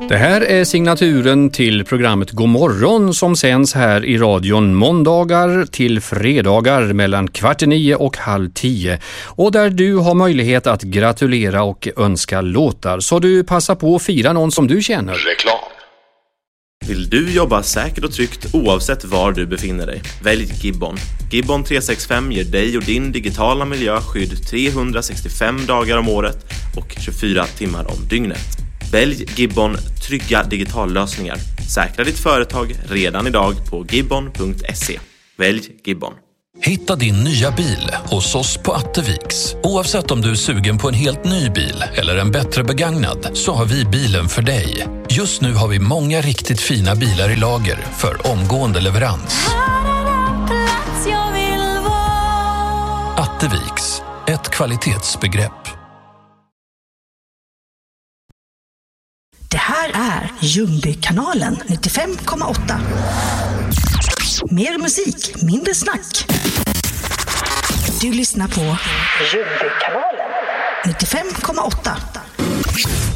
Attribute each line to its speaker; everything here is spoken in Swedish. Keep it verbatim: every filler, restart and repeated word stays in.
Speaker 1: Det här är signaturen till programmet God morgon som sänds här i radion måndagar till fredagar mellan kvart i nio och halv tio. Och där du har möjlighet att gratulera och önska låtar. Så du passar på att fira någon som du känner.
Speaker 2: Reklam.
Speaker 3: Vill du jobba säkert och tryggt oavsett var du befinner dig? Välj Gibbon. Gibbon tre sextiofem ger dig och din digitala miljö skydd trehundrasextiofem dagar om året och tjugofyra timmar om dygnet. Välj Gibbon trygga digitallösningar. Säkra ditt företag redan idag på gibbon punkt se. Välj Gibbon.
Speaker 4: Hitta din nya bil hos oss på Atteviks. Oavsett om du är sugen på en helt ny bil eller en bättre begagnad så har vi bilen för dig. Just nu har vi många riktigt fina bilar i lager för omgående leverans. Atteviks, ett kvalitetsbegrepp.
Speaker 5: Det här är Ljungbykanalen nittiofem komma åtta. Mer musik, mindre snack. Du lyssnar på Ljungbykanalen nittiofem komma åtta.